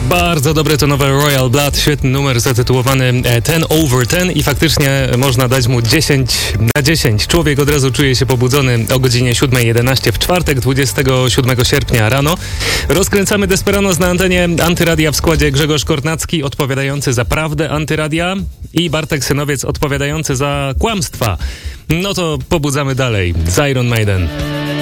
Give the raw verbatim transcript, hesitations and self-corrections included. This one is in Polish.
Bardzo dobre to nowe Royal Blood, świetny numer zatytułowany ten over ten i faktycznie można dać mu dziesięć na dziesięć. Człowiek od razu czuje się pobudzony o godzinie siódma jedenaście w czwartek, dwudziestego siódmego sierpnia rano. Rozkręcamy Desperanos na antenie Antyradia w składzie Grzegorz Kornacki odpowiadający za prawdę Antyradia i Bartek Synowiec odpowiadający za kłamstwa. No to pobudzamy dalej z Iron Maiden.